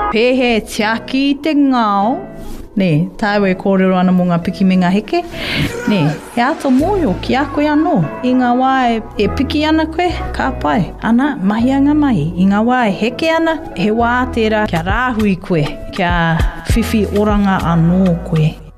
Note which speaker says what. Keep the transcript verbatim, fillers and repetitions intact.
Speaker 1: Pehe tiaki te ngao. Ne, tāu e kōrero ana mō ngā piki me ngā heke. Ne, he ato mōio ki a koe anō. I ngā wā e, e piki ana koe, ka pai. Ana, mahi anga mahi. I ngā wā e heke ana, he wā tērā kia rāhui koe, kia whiwhi oranga anō koe.